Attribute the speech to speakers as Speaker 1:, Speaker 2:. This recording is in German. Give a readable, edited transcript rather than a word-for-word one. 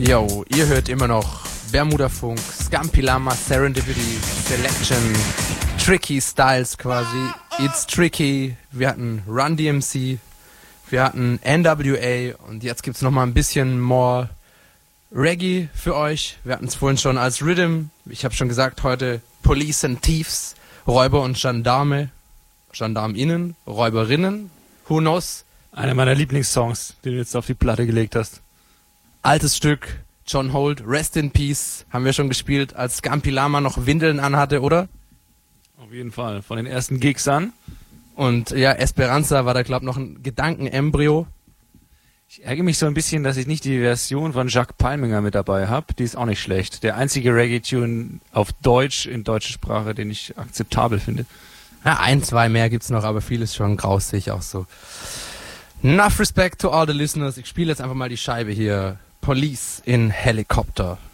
Speaker 1: Yo, ihr hört immer noch Bermuda-Funk, Scampi Lama, Serendipity, Selection, Tricky Styles quasi. It's Tricky, wir hatten Run DMC, wir hatten NWA und jetzt gibt's nochmal ein bisschen more Reggae für euch. Wir hatten es vorhin schon als Rhythm, ich habe schon gesagt, heute Police and Thieves, Räuber und Gendarme, GendarmInnen, Räuberinnen, who knows?
Speaker 2: Einer meiner Lieblingssongs, den du jetzt auf die Platte gelegt hast.
Speaker 1: Altes Stück, John Holt, Rest in Peace, haben wir schon gespielt, als Scampi Lama noch Windeln anhatte, oder?
Speaker 2: Auf jeden Fall, von den ersten Gigs an.
Speaker 1: Und ja, Esperanza war da, glaube ich, noch ein Gedankenembryo.
Speaker 2: Ich ärgere mich so ein bisschen, dass ich nicht die Version von Jacques Palminger mit dabei habe. Die ist auch nicht schlecht. Der einzige Reggae-Tune auf Deutsch, in deutscher Sprache, den ich akzeptabel finde.
Speaker 1: Ja, ein, zwei mehr gibt's noch, aber vieles schon grausig auch so. Enough respect to all the listeners. Ich spiele jetzt einfach mal die Scheibe hier. Police in Helicopter.